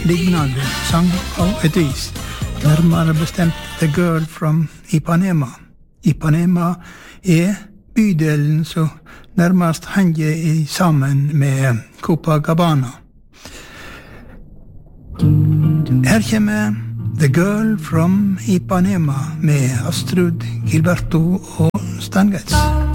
lignende sang av et vis, nærmere bestemt The Girl from Ipanema. Ipanema bydelen som nærmest henger sammen med Copacabana. Her kommer The Girl from Ipanema med Astrud Gilberto og Stan Getz.